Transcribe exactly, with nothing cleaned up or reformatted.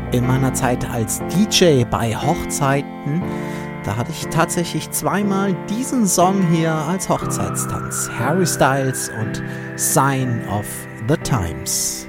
In meiner Zeit als D J bei Hochzeiten, da hatte ich tatsächlich zweimal diesen Song hier als Hochzeitstanz. Harry Styles und Sign of the Times.